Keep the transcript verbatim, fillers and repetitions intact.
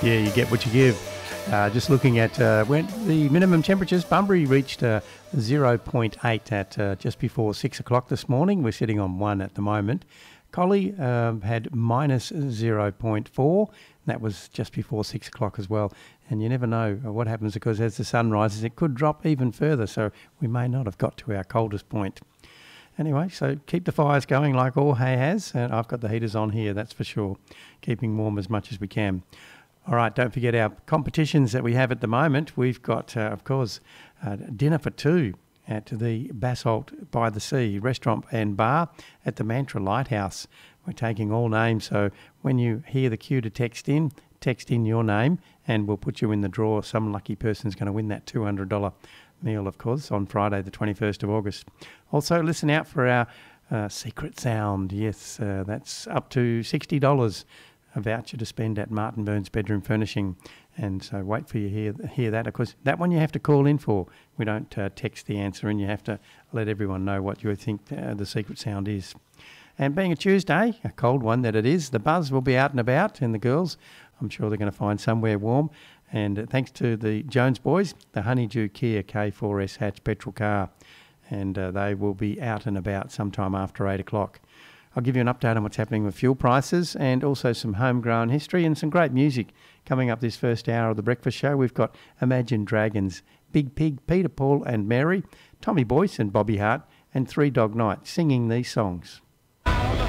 Yeah, you get what you give. Uh, just looking at uh, when the minimum temperatures, Bunbury reached uh, zero point eight at uh, just before six o'clock this morning. We're sitting on one at the moment. Collie um, had minus zero point four. That was just before six o'clock as well. And you never know what happens, because as the sun rises, it could drop even further. So we may not have got to our coldest point. Anyway, so keep the fires going like all hay has. And I've got the heaters on here, that's for sure. Keeping warm as much as we can. All right, don't forget our competitions that we have at the moment. We've got, uh, of course, uh, dinner for two at the Basalt by the Sea restaurant and bar at the Mantra Lighthouse. We're taking all names, so when you hear the cue to text in, text in your name and we'll put you in the draw. Some lucky person's going to win that two hundred dollars meal, of course, on Friday the twenty-first of August. Also, listen out for our uh, secret sound. Yes, uh, that's up to sixty dollars. A voucher to spend at Martin Burns Bedroom Furnishing. And so wait for you to hear, hear that. Of course, that one you have to call in for. We don't uh, text the answer, and you have to let everyone know what you think uh, the secret sound is. And being a Tuesday, a cold one that it is, the buzz will be out and about, and the girls, I'm sure they're going to find somewhere warm. And uh, thanks to the Jones boys, the Honeydew Kia K four S hatch petrol car. And uh, they will be out and about sometime after eight o'clock. I'll give you an update on what's happening with fuel prices and also some homegrown history and some great music coming up this first hour of the breakfast show. We've got Imagine Dragons, Big Pig, Peter, Paul and Mary, Tommy Boyce and Bobby Hart, and Three Dog Night singing these songs.